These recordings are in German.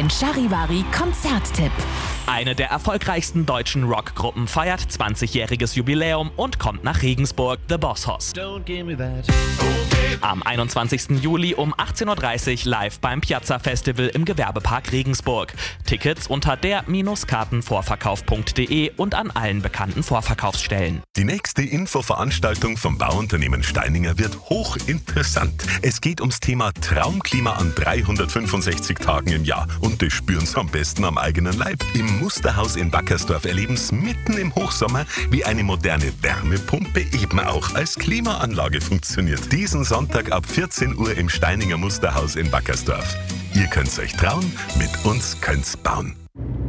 Dein Charivari-Konzerttipp. Eine der erfolgreichsten deutschen Rockgruppen feiert 20-jähriges Jubiläum und kommt nach Regensburg, The Boss Hoss. Am 21. Juli um 18.30 Uhr live beim Piazza Festival im Gewerbepark Regensburg. Tickets unter der-kartenvorverkauf.de und an allen bekannten Vorverkaufsstellen. Die nächste Infoveranstaltung vom Bauunternehmen Steininger wird hochinteressant. Es geht ums Thema Traumklima an 365 Tagen im Jahr. Und das spüren Sie am besten am eigenen Leib. Im Musterhaus in Wackersdorf erleben Sie mitten im Hochsommer, wie eine moderne Wärmepumpe eben auch als Klimaanlage funktioniert. Diesen Sonntag ab 14 Uhr im Steininger Musterhaus in Wackersdorf. Ihr könnt's euch trauen, mit uns könnt's bauen.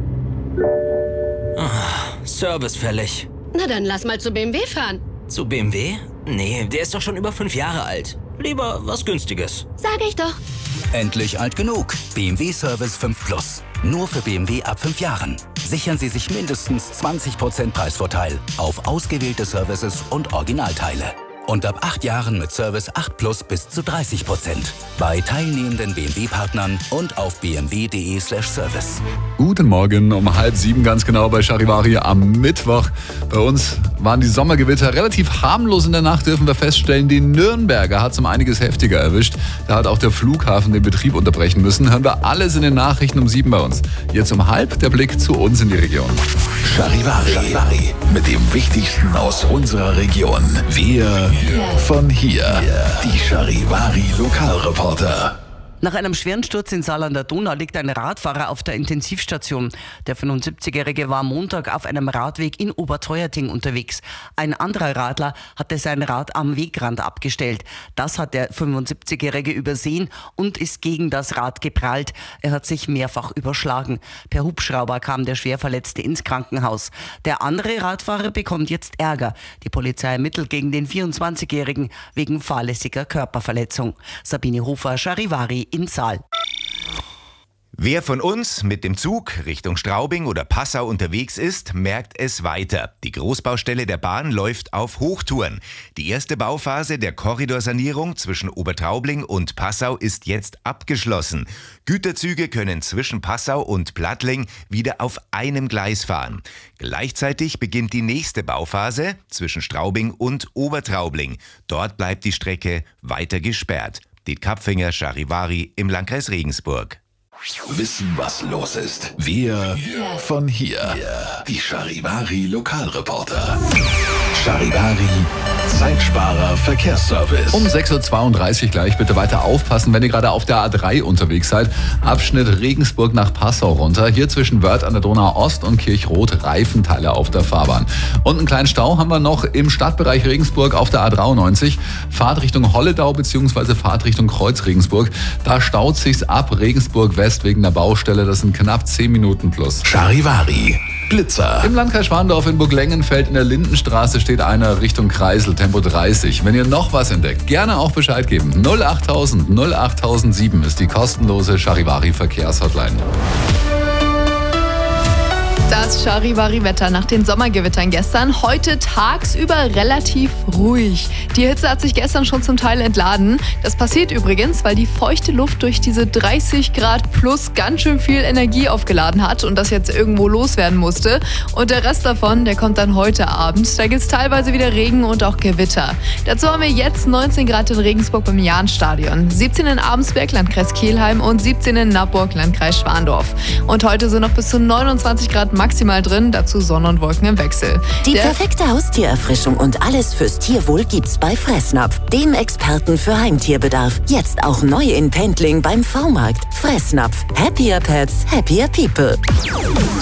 Service fällig. Na dann lass mal zu BMW fahren. Zu BMW? Nee, der ist doch schon über 5 Jahre alt. Lieber was Günstiges. Sag ich doch. Endlich alt genug. BMW Service 5 Plus. Nur für BMW ab 5 Jahren. Sichern Sie sich mindestens 20% Preisvorteil auf ausgewählte Services und Originalteile. Und ab 8 Jahren mit Service 8 Plus bis zu 30%. Bei teilnehmenden BMW-Partnern und auf bmw.de/service. Guten Morgen, um 6:30 ganz genau bei Charivari am Mittwoch. Bei uns waren die Sommergewitter relativ harmlos in der Nacht, dürfen wir feststellen. Die Nürnberger hat es um einiges heftiger erwischt. Da hat auch der Flughafen den Betrieb unterbrechen müssen. Hören wir alles in den Nachrichten um 7 bei uns. Jetzt um 6:30 der Blick zu uns in die Region. Charivari. Mit dem Wichtigsten aus unserer Region. Wir von hier. Die Charivari Lokalreporter. Nach einem schweren Sturz in Saal an der Donau liegt ein Radfahrer auf der Intensivstation. Der 75-Jährige war am Montag auf einem Radweg in Oberteuerting unterwegs. Ein anderer Radler hatte sein Rad am Wegrand abgestellt. Das hat der 75-Jährige übersehen und ist gegen das Rad geprallt. Er hat sich mehrfach überschlagen. Per Hubschrauber kam der Schwerverletzte ins Krankenhaus. Der andere Radfahrer bekommt jetzt Ärger. Die Polizei ermittelt gegen den 24-Jährigen wegen fahrlässiger Körperverletzung. Sabine Hofer, Charivari in Saal. Wer von uns mit dem Zug Richtung Straubing oder Passau unterwegs ist, merkt es weiter. Die Großbaustelle der Bahn läuft auf Hochtouren. Die erste Bauphase der Korridorsanierung zwischen Obertraubling und Passau ist jetzt abgeschlossen. Güterzüge können zwischen Passau und Plattling wieder auf einem Gleis fahren. Gleichzeitig beginnt die nächste Bauphase zwischen Straubing und Obertraubling. Dort bleibt die Strecke weiter gesperrt. Diet Kapfinger, Charivari im Landkreis Regensburg. Wissen, was los ist. Wir von hier. Die Charivari Lokalreporter. Charivari Zeitsparer Verkehrsservice. Um 6:32 Uhr gleich bitte weiter aufpassen, wenn ihr gerade auf der A3 unterwegs seid. Abschnitt Regensburg nach Passau runter. Hier zwischen Wörth an der Donau Ost und Kirchrot Reifenteile auf der Fahrbahn. Und einen kleinen Stau haben wir noch im Stadtbereich Regensburg auf der A93. Fahrt Richtung Holledau bzw. Fahrt Richtung Kreuz Regensburg. Da staut sich's ab Regensburg West wegen der Baustelle. Das sind knapp 10 Minuten plus. Charivari Blitzer. Im Landkreis Schwandorf in Burglengenfeld in der Lindenstraße steht einer Richtung Kreisel, Tempo 30. Wenn ihr noch was entdeckt, gerne auch Bescheid geben. 08000 08007 ist die kostenlose Charivari Verkehrshotline. Das Charivari-Wetter nach den Sommergewittern gestern. Heute tagsüber relativ ruhig. Die Hitze hat sich gestern schon zum Teil entladen. Das passiert übrigens, weil die feuchte Luft durch diese 30 Grad plus ganz schön viel Energie aufgeladen hat und das jetzt irgendwo loswerden musste. Und der Rest davon, der kommt dann heute Abend. Da gibt es teilweise wieder Regen und auch Gewitter. Dazu haben wir jetzt 19 Grad in Regensburg beim Jahnstadion, 17 in Abensberg, Landkreis Kelheim und 17 in Nappburg, Landkreis Schwandorf. Und heute sind noch bis zu 29 Grad maximal drin, dazu Sonne und Wolken im Wechsel. Die perfekte Haustiererfrischung und alles fürs Tierwohl gibt's bei Fressnapf, dem Experten für Heimtierbedarf. Jetzt auch neu in Pendling beim V-Markt. Fressnapf. Happier Pets, happier people.